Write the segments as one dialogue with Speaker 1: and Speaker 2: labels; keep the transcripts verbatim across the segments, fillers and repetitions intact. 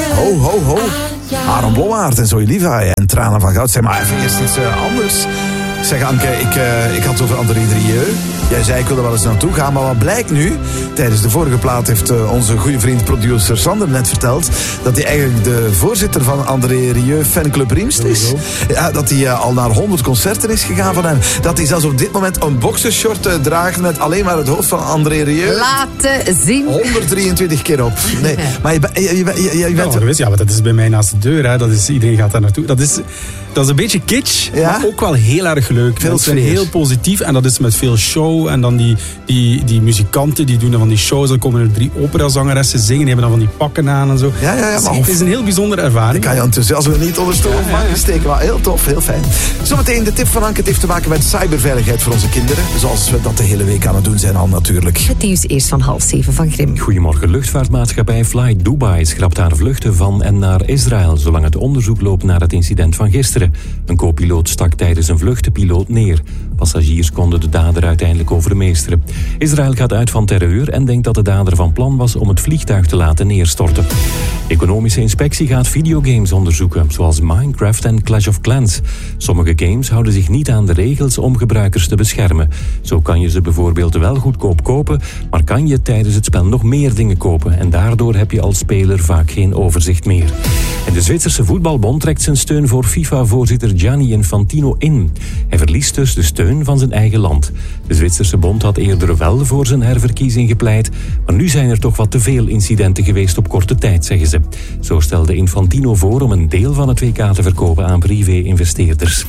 Speaker 1: Ho, ho, ho. Aaron Blommaert en Zoe Levi en Tranen van Goud. Zeg maar even eerst iets uh, anders. Zeg Anke, ik, uh, ik had het over André Rieu. Jij zei ik wilde wel eens naartoe gaan, maar wat blijkt nu? Tijdens de vorige plaat heeft uh, onze goede vriend producer Sander net verteld dat hij eigenlijk de voorzitter van André Rieu Fanclub Riemst is. Ja, dat hij uh, al naar honderd concerten is gegaan van hem. Dat hij zelfs op dit moment een boxershort uh, draagt met alleen maar het hoofd van André Rieu.
Speaker 2: Laten zien.
Speaker 1: honderddrieëntwintig keer op. Nee, maar je, je, je, je, je bent...
Speaker 3: Ja, gewist, ja, maar dat is bij mij naast de deur. Hè. Dat is, iedereen gaat daar naartoe. Dat is, dat is een beetje kitsch, ja? Maar ook wel heel erg leuk.
Speaker 1: Veel
Speaker 3: zijn heel positief en dat is met veel show. En dan die, die, die muzikanten die doen dan van die shows. Dan komen er drie operazangeressen zingen. Die hebben dan van die pakken aan en zo.
Speaker 1: Ja, ja, ja, maar
Speaker 3: het is een heel bijzondere ervaring.
Speaker 1: Ik kan je enthousiasme niet onder stoel of banken steken. Maar heel tof, heel fijn. Zometeen de tip van Anke. Het heeft te maken met cyberveiligheid voor onze kinderen. Zoals we dat de hele week aan het doen zijn al natuurlijk.
Speaker 2: Het nieuws eerst van half zeven van Grim.
Speaker 4: Goedemorgen. Luchtvaartmaatschappij Fly Dubai schrapt haar vluchten van en naar Israël, zolang het onderzoek loopt naar het incident van gisteren. Een co-piloot stak tijdens een vlucht de piloot neer. Passagiers konden de dader uiteindelijk overmeesteren. Israël gaat uit van terreur en denkt dat de dader van plan was om het vliegtuig te laten neerstorten. Economische inspectie gaat videogames onderzoeken, zoals Minecraft en Clash of Clans. Sommige games houden zich niet aan de regels om gebruikers te beschermen. Zo kan je ze bijvoorbeeld wel goedkoop kopen, maar kan je tijdens het spel nog meer dingen kopen en daardoor heb je als speler vaak geen overzicht meer. En de Zwitserse voetbalbond trekt zijn steun voor FIFA-voorzitter Gianni Infantino in. Hij verliest dus de steun van zijn eigen land. De Zwitserse bond had eerder wel voor zijn herverkiezing gepleit, maar nu zijn er toch wat te veel incidenten geweest op korte tijd, zeggen ze. Zo stelde Infantino voor om een deel van het W K te verkopen aan privé-investeerders.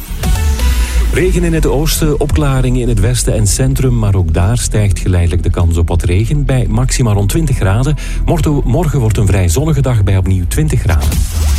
Speaker 4: Regen in het oosten, opklaringen in het westen en centrum, maar ook daar stijgt geleidelijk de kans op wat regen bij maximaal rond twintig graden. Morgen wordt een vrij zonnige dag bij opnieuw twintig graden.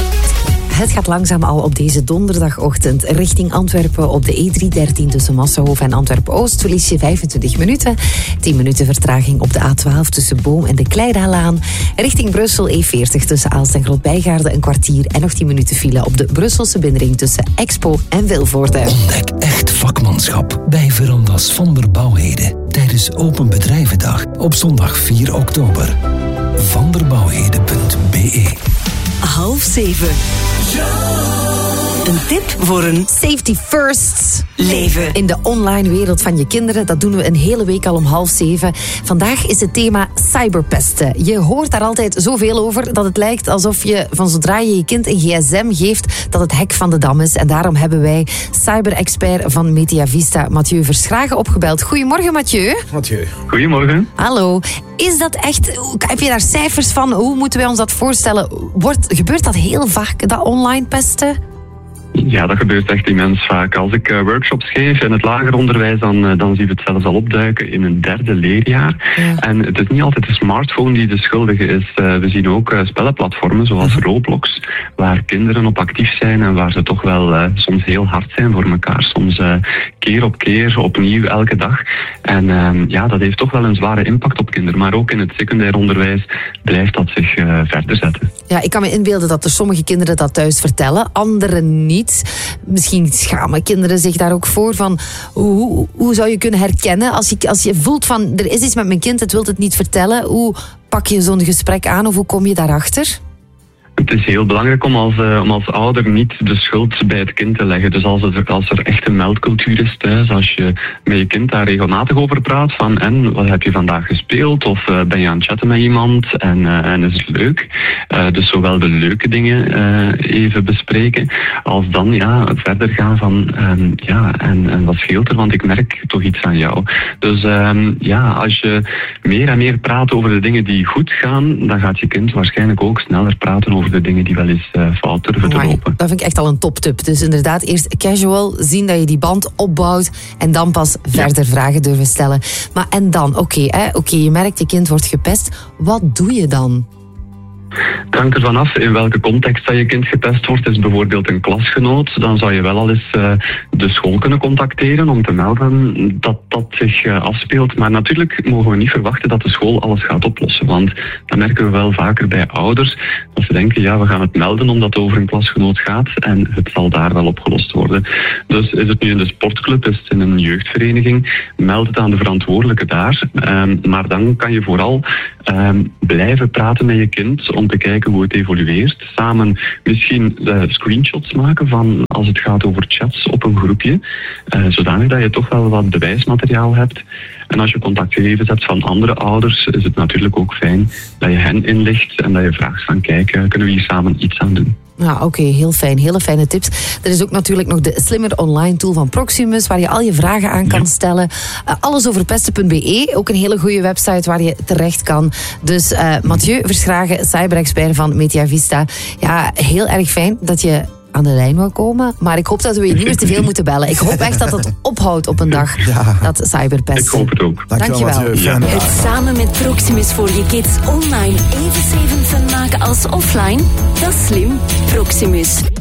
Speaker 2: Het gaat langzaam al op deze donderdagochtend richting Antwerpen op de E driehonderddertien tussen Massenhoven en Antwerpen-Oost. Verlies je vijfentwintig minuten. tien minuten vertraging op de A twaalf tussen Boom en de Kleidaalaan. Richting Brussel E veertig tussen Aalst en Grootbijgaarden een kwartier. En nog tien minuten file op de Brusselse binnenring tussen Expo en Vilvoorde.
Speaker 5: Ontdek echt vakmanschap bij Verandas van der Bouwheden tijdens Open Bedrijvendag op zondag vier oktober. vanderbouwheden punt b e
Speaker 6: Half zeven. Een tip voor een
Speaker 2: Safety first
Speaker 6: leven
Speaker 2: in de online wereld van je kinderen. Dat doen we een hele week al om half zeven. Vandaag is het thema cyberpesten. Je hoort daar altijd zoveel over dat het lijkt alsof je van zodra je je kind een gsm geeft dat het hek van de dam is. En daarom hebben wij cyberexpert van Mediavista, Mathieu Verschragen, opgebeld. Goedemorgen, Mathieu.
Speaker 1: Mathieu.
Speaker 7: Goedemorgen.
Speaker 2: Hallo. Is dat echt, heb je daar cijfers van? Hoe moeten wij ons dat voorstellen? Wordt, gebeurt dat heel vaak, dat online pesten?
Speaker 7: Ja, dat gebeurt echt immens vaak. Als ik uh, workshops geef in het lager onderwijs, dan, uh, dan zien we het zelfs al opduiken in een derde leerjaar. Ja. En het is niet altijd de smartphone die de schuldige is. Uh, we zien ook uh, spellenplatformen zoals Roblox, waar kinderen op actief zijn en waar ze toch wel uh, soms heel hard zijn voor elkaar. Soms uh, keer op keer, opnieuw, elke dag. En uh, ja, dat heeft toch wel een zware impact op kinderen. Maar ook in het secundair onderwijs blijft dat zich uh, verder zetten.
Speaker 2: Ja, ik kan me inbeelden dat er sommige kinderen dat thuis vertellen, anderen niet. Misschien schamen kinderen zich daar ook voor. Van hoe, hoe zou je kunnen herkennen als je, als je voelt van er is iets met mijn kind, het wil het niet vertellen. Hoe pak je zo'n gesprek aan of hoe kom je daarachter?
Speaker 7: Het is heel belangrijk om als, uh, om als ouder niet de schuld bij het kind te leggen. Dus als er, als er echt een meldcultuur is thuis, als je met je kind daar regelmatig over praat van en wat heb je vandaag gespeeld of uh, ben je aan het chatten met iemand en, uh, en is het leuk. Uh, dus zowel de leuke dingen uh, even bespreken als dan ja, verder gaan van um, ja en, en wat scheelt er, want ik merk toch iets aan jou. Dus um, ja, als je meer en meer praat over de dingen die goed gaan, dan gaat je kind waarschijnlijk ook sneller praten over de dingen die wel eens uh, fout durven te lopen.
Speaker 2: Dat vind ik echt al een toptip. Dus inderdaad, eerst casual, zien dat je die band opbouwt en dan pas verder ja. vragen durven stellen. Maar en dan, oké, okay, okay, je merkt je kind wordt gepest. Wat doe je dan?
Speaker 7: Het hangt ervan af in welke context dat je kind gepest wordt. Is bijvoorbeeld een klasgenoot, dan zou je wel al eens uh, de school kunnen contacteren om te melden dat dat zich uh, afspeelt. Maar natuurlijk mogen we niet verwachten dat de school alles gaat oplossen. Want dat merken we wel vaker bij ouders. Dat ze denken, ja, we gaan het melden omdat het over een klasgenoot gaat en het zal daar wel opgelost worden. Dus is het nu in de sportclub, is het in een jeugdvereniging, meld het aan de verantwoordelijke daar. Um, maar dan kan je vooral um, blijven praten met je kind om te kijken hoe het evolueert. Samen misschien uh, screenshots maken van als het gaat over chats op een groepje. Uh, zodanig dat je toch wel wat bewijsmateriaal hebt. En als je contactgegevens hebt van andere ouders, is het natuurlijk ook fijn dat je hen inlicht en dat je vraagt van kijk, kunnen we hier samen iets aan doen.
Speaker 2: Ja, oké, okay, heel fijn. Hele fijne tips. Er is ook natuurlijk nog de slimmer online tool van Proximus, waar je al je vragen aan kan stellen. Uh, alles over pesten punt b e, ook een hele goede website waar je terecht kan. Dus uh, Mathieu Verschragen, cyberexpert van Mediavista. Ja, heel erg fijn dat je aan de lijn wil komen. Maar ik hoop dat we je niet meer te veel moeten bellen. Ik hoop echt dat het ophoudt op een dag, ja. dat cyberpesten.
Speaker 7: Ik hoop het ook.
Speaker 2: Dankjewel. Dankjewel.
Speaker 6: Ja. Het samen met Proximus voor je kids online even zeven fun maken als offline. Dat is slim. Proximus.